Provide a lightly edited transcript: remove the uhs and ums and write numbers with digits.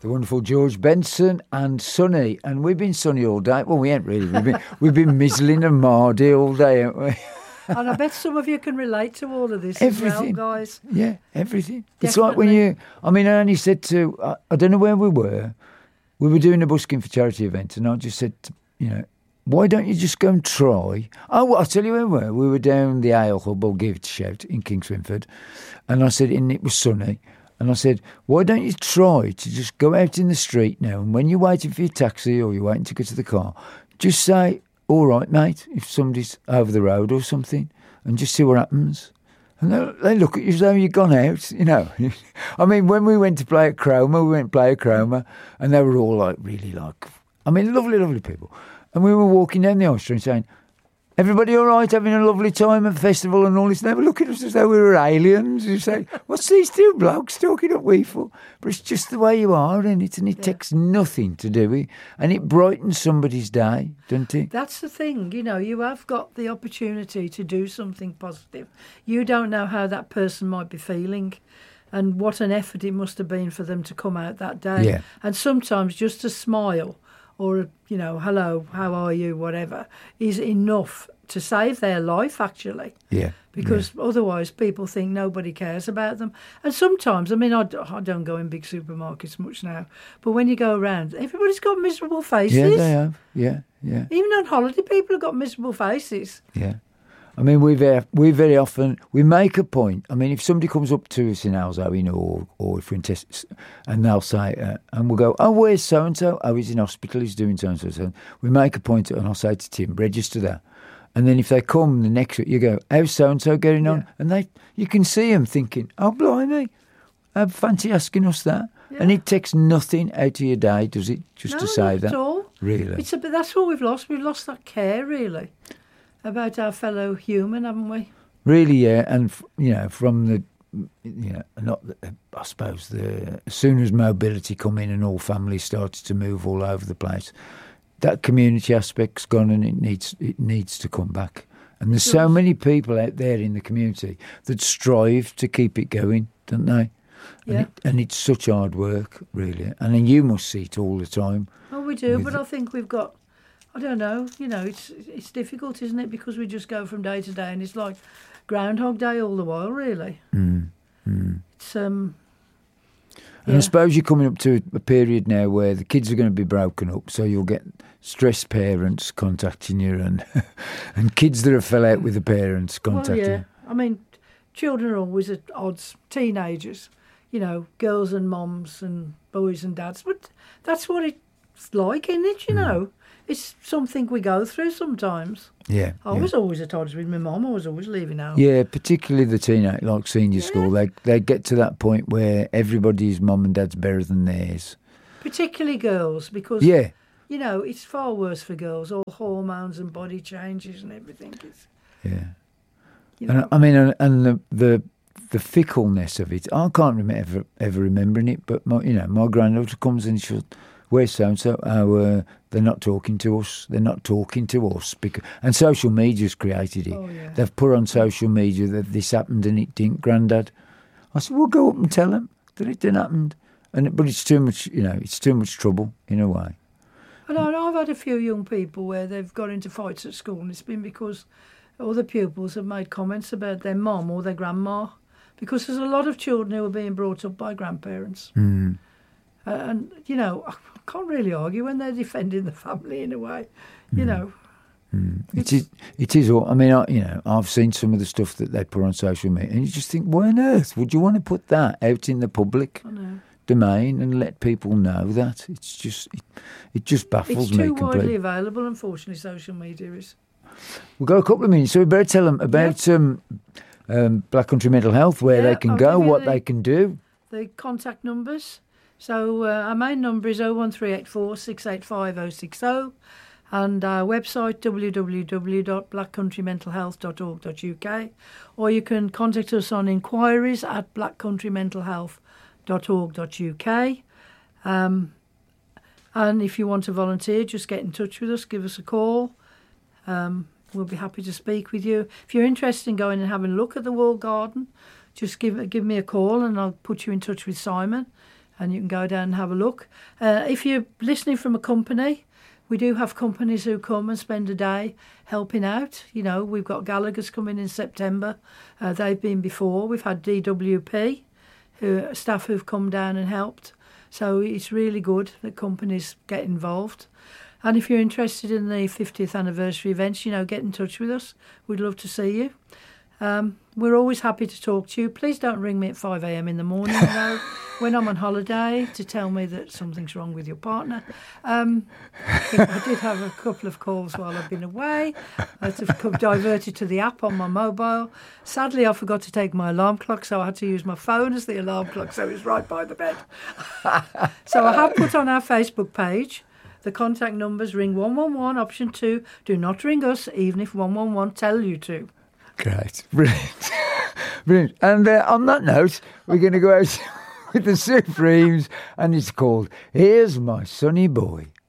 the wonderful George Benson and Sonny. And we've been sunny all day. Well, we ain't really. We've been mizzling and mardy all day, haven't we? And I bet some of you can relate to all of this Everything. as well, guys. Yeah, everything. Definitely. It's like when you... I mean, I only said to... I don't know where we were. We were doing a busking for charity event, and I just said, why don't you just go and try? Oh, well, I'll tell you where we were. We were down the Ale Hub, or Give It a Shout, in Kingswinford. And I said, and it was sunny. And I said, why don't you try to just go out in the street now, and when you're waiting for your taxi or you're waiting to get to the car, just say, all right, mate, if somebody's over the road or something, and just see what happens. And they look at you as though you've gone out, I mean, when we went to play at Cromer, and they were all really lovely, lovely people. And we were walking down the High Street saying, everybody all right, having a lovely time at the festival and all this? And they were looking at us as though we were aliens. You say, what's these two blokes talking up we for? But it's just the way you are, isn't it? And it takes nothing to do it. And it brightens somebody's day, doesn't it? That's the thing, you have got the opportunity to do something positive. You don't know how that person might be feeling and what an effort it must have been for them to come out that day. Yeah. And sometimes just a smile or, hello, how are you, whatever, is enough to save their life, actually. Yeah. Because otherwise people think nobody cares about them. And sometimes, I don't go in big supermarkets much now, but when you go around, everybody's got miserable faces. Yeah, they have. Yeah. Even on holiday, people have got miserable faces. Yeah. I mean, we very often, we make a point. I mean, if somebody comes up to us in Alzoin or if we're in tests, and they'll say, and we'll go, oh, where's so-and-so? Oh, he's in hospital, he's doing so-and-so. So we make a point, and I'll say to Tim, register that. And then if they come the next week, you go, how's so-and-so getting on? And you can see them thinking, oh, blimey, I fancy asking us that. Yeah. And it takes nothing out of your day, does it, just to say that? Not at all. Really? But that's what we've lost. We've lost that care, really, about our fellow human, haven't we? Really, yeah. And, from the, I suppose, as soon as mobility come in and all families started to move all over the place, that community aspect's gone and it needs to come back. And there's so many people out there in the community that strive to keep it going, don't they? Yeah. And it's such hard work, really. And then you must see it all the time. Oh, we do, but I think we've got, I don't know, it's difficult, isn't it? Because we just go from day to day and it's like Groundhog Day all the while, really. It's, And I suppose you're coming up to a period now where the kids are going to be broken up, so you'll get stressed parents contacting you and kids that have fell out with the parents contacting you. Well, yeah. I mean, children are always at odds, teenagers, girls and moms and boys and dads. But that's what it's like, isn't it, It's something we go through sometimes. Yeah. I was always at odds with my mum. I was always leaving home. Yeah, particularly the teenage, like senior school. They get to that point where everybody's mum and dad's better than theirs. Particularly girls, because, it's far worse for girls. All hormones and body changes and everything. And I mean, and the fickleness of it. I can't remember ever remembering it, but my granddaughter comes and she'll, where's so-and-so? Oh, they're not talking to us. They're not talking to us. And social media's created it. Oh, yeah. They've put on social media that this happened and it didn't, Grandad. I said, well, go up and tell them that it didn't happen. But it's too much, it's too much trouble in a way. And I've had a few young people where they've got into fights at school, and it's been because other pupils have made comments about their mum or their grandma, because there's a lot of children who are being brought up by grandparents. And, I can't really argue when they're defending the family in a way, It is. I mean, I've seen some of the stuff that they put on social media, and you just think, why on earth would you want to put that out in the public domain and let people know that? It's just, it just baffles me completely. It's too widely available, unfortunately, social media is. We'll go a couple of minutes, so we better tell them about Black Country Mental Health, where they can go, what they can do. The contact numbers. So our main number is 01384 685 060, and our website www.blackcountrymentalhealth.org.uk, or you can contact us on inquiries at blackcountrymentalhealth.org.uk. And if you want to volunteer, just get in touch with us, give us a call. We'll be happy to speak with you. If you're interested in going and having a look at the wall garden, just give me a call and I'll put you in touch with Simon. and you can go down and have a look. If you're listening from a company, we do have companies who come and spend a day helping out. You know, we've got Gallagher's coming in September. They've been before. We've had DWP, staff who've come down and helped. So it's really good that companies get involved. And if you're interested in the 50th anniversary events, you know, get in touch with us. We'd love to see you. We're always happy to talk to you. Please don't ring me at 5 a.m. in the morning, though, when I'm on holiday, to tell me that something's wrong with your partner. I did have a couple of calls while I've been away. I had to diverted to the app on my mobile. Sadly, I forgot to take my alarm clock, so I had to use my phone as the alarm clock, so it's right by the bed. So I have put on our Facebook page the contact numbers. Ring 111, option 2. Do not ring us, even if 111 tell you to. Great. Brilliant. Brilliant. And on that note, we're going to go out with the Supremes, and it's called Here's My Sonny Boy.